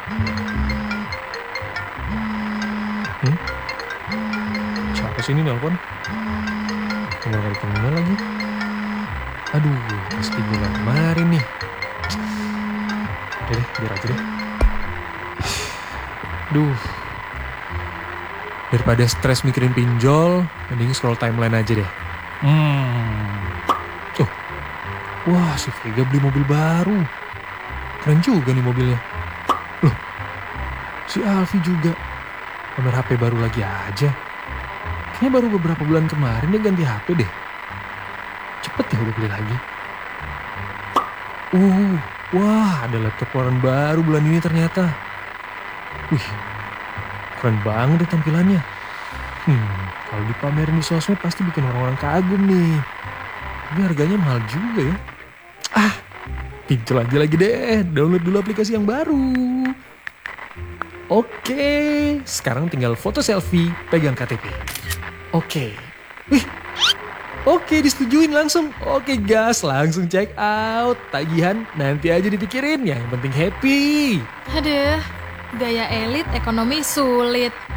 Siapa sih ini nelpon? Nomor dari terminal lagi. Aduh, pasti gue yang kemarin nih. Udah deh, biar aja deh. Duh. Daripada stres mikirin pinjol, mending scroll timeline aja deh. Tuh. Wah, si Vega beli mobil baru. Keren juga nih mobilnya. Loh, si Alfi juga. Pamer HP baru lagi aja. Kayaknya baru beberapa bulan kemarin dia ganti HP deh. Cepet ya udah beli lagi. Wah, ada laptop keluaran baru bulan ini ternyata. Wih, keren banget deh tampilannya. Kalau dipamerin di sosmed pasti bikin orang-orang kagum nih. Tapi harganya mahal juga ya. Pinjol aja lagi deh. Download dulu aplikasi yang baru. Oke, sekarang tinggal foto selfie, pegang KTP. Oke. Oke, disetujuin langsung. Oke, gas, langsung check out. Tagihan nanti aja dipikirin, yang penting happy. Aduh, gaya elit ekonomi sulit.